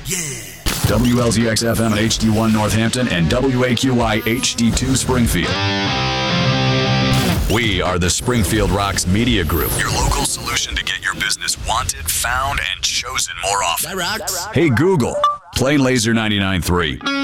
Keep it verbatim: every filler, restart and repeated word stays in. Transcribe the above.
Yeah. W L Z X F M at H D one Northampton and W A Q I H D two Springfield. We are the Springfield Rocks Media Group, your local solution to get your business wanted, found, and chosen more often. That rocks. Hey Google, play Laser ninety-nine point three.